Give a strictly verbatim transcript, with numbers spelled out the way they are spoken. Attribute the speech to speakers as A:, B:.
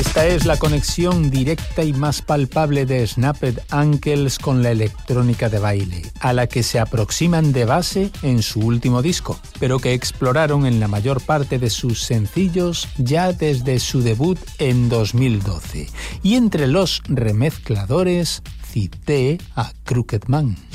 A: Esta es la conexión directa y más palpable de Snapped Ankles con la electrónica de baile, a la que se aproximan de base en su último disco, pero que exploraron en la mayor parte de sus sencillos ya desde su debut en dos mil doce. Y entre los remezcladores cité a Crooked Man.